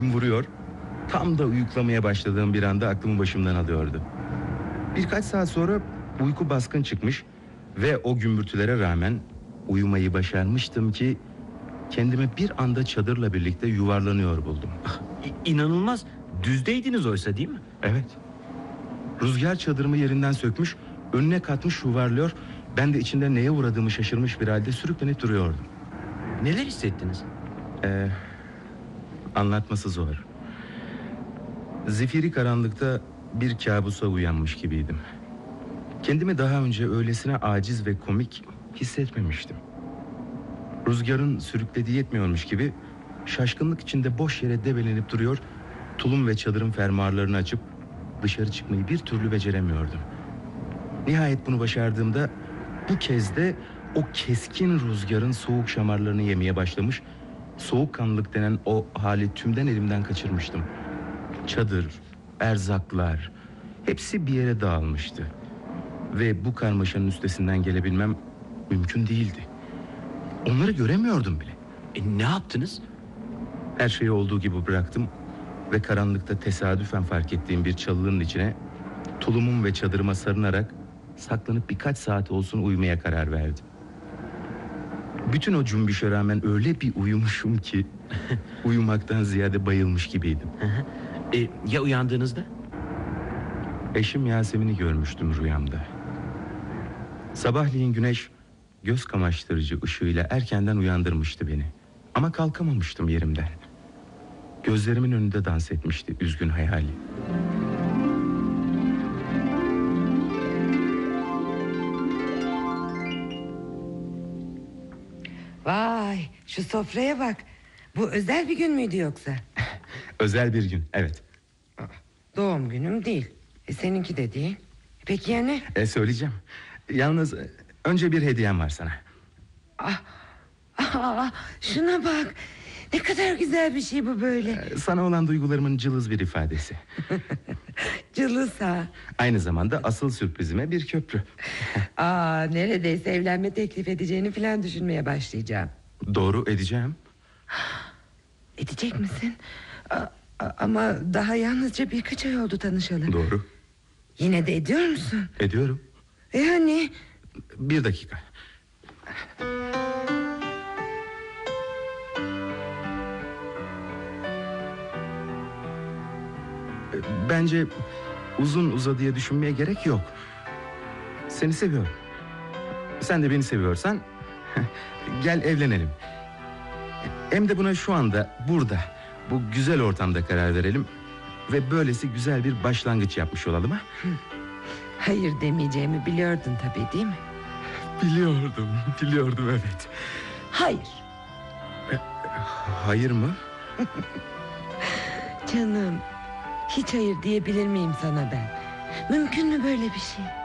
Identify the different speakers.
Speaker 1: vuruyor. Tam da uyuklamaya başladığım bir anda aklımı başımdan alıyordu. Birkaç saat sonra uyku baskın çıkmış ve o gümbürtülere rağmen uyumayı başarmıştım ki kendimi bir anda çadırla birlikte yuvarlanıyor buldum.
Speaker 2: İnanılmaz. Düzdeydiniz oysa, değil mi?
Speaker 1: Evet. Rüzgar çadırımı yerinden sökmüş, önüne katmış yuvarlıyor. Ben de içinde neye uğradığımı şaşırmış bir halde sürüklenip duruyordum.
Speaker 2: Neler hissettiniz?
Speaker 1: Anlatması zor. Zifiri karanlıkta bir kabusa uyanmış gibiydim. Kendimi daha önce öylesine aciz ve komik hissetmemiştim. Rüzgarın sürüklediği yetmiyormuş gibi şaşkınlık içinde boş yere debelenip duruyor, tulum ve çadırın fermuarlarını açıp dışarı çıkmayı bir türlü beceremiyordum. Nihayet bunu başardığımda bu kez de o keskin rüzgarın soğuk şamarlarını yemeye başlamış, soğukkanlılık denen o hali tümden elimden kaçırmıştım. Çadır, erzaklar, hepsi bir yere dağılmıştı. Ve bu karmaşanın üstesinden gelebilmem mümkün değildi. Onları göremiyordum bile.
Speaker 2: Ne yaptınız?
Speaker 1: Her şeyi olduğu gibi bıraktım ve karanlıkta tesadüfen fark ettiğim bir çalının içine tulumum ve çadırıma sarınarak saklanıp birkaç saat olsun uyumaya karar verdim. Bütün o cümbüşe rağmen öyle bir uyumuşum ki uyumaktan ziyade bayılmış gibiydim.
Speaker 2: Ya uyandığınızda?
Speaker 1: Eşim Yasemin'i görmüştüm rüyamda. Sabahleyin güneş göz kamaştırıcı ışığıyla erkenden uyandırmıştı beni. Ama kalkamamıştım yerimden. Gözlerimin önünde dans etmişti üzgün hayali.
Speaker 3: Vay, şu sofraya bak. Bu özel bir gün müydü yoksa?
Speaker 1: Özel bir gün, evet.
Speaker 3: Doğum günüm değil. Seninki de değil. Peki ya ne?
Speaker 1: Söyleyeceğim. Yalnız önce bir hediyem var sana.
Speaker 3: Şuna bak. Ne kadar güzel bir şey bu böyle.
Speaker 1: Sana olan duygularımın cılız bir ifadesi.
Speaker 3: Cılız ha.
Speaker 1: Aynı zamanda asıl sürprizime bir köprü.
Speaker 3: Neredeyse evlenme teklif edeceğini falan düşünmeye başlayacağım.
Speaker 1: Doğru, edeceğim.
Speaker 3: Edecek misin? Ama daha yalnızca birkaç ay oldu tanışalı.
Speaker 1: Doğru.
Speaker 3: Yine de ediyor musun?
Speaker 1: Ediyorum.
Speaker 3: Hani?
Speaker 1: Bir dakika. Bence uzun uzadıya düşünmeye gerek yok. Seni seviyorum. Sen de beni seviyorsan gel evlenelim. Hem de buna şu anda burada, bu güzel ortamda karar verelim ve böylesi güzel bir başlangıç yapmış olalım, ha?
Speaker 3: Hayır demeyeceğimi biliyordun tabii, değil mi?
Speaker 1: Biliyordum evet.
Speaker 3: Hayır.
Speaker 1: Hayır mı?
Speaker 3: Canım, hiç hayır diyebilir miyim sana ben? Mümkün mü böyle bir şey?